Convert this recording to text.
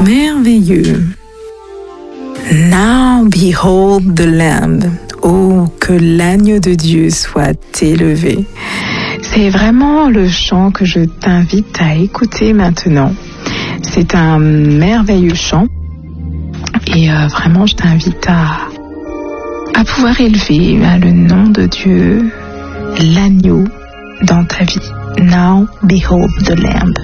Merveilleux. Now behold the Lamb. Oh, que l'agneau de Dieu soit élevé. C'est vraiment le chant que je t'invite à écouter maintenant. C'est un merveilleux chant. Et vraiment, je t'invite à pouvoir élever le nom de Dieu, l'agneau, dans ta vie. Now behold the Lamb.